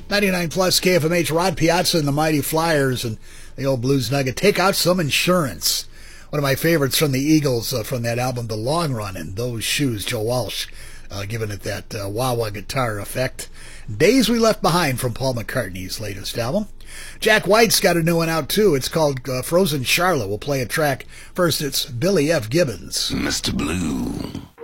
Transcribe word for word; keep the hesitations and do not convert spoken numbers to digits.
ninety-nine plus K F M H, Rod Piazza and the Mighty Flyers and the old Blues Nugget. Take out some insurance. One of my favorites from the Eagles uh, from that album, The Long Run, and Those Shoes, Joe Walsh, uh, giving it that uh, wah-wah guitar effect. Days We Left Behind from Paul McCartney's latest album. Jack White's got a new one out, too. It's called uh, Frozen Charlotte. We'll play a track. First, it's Billy F. Gibbons. Mister Blue.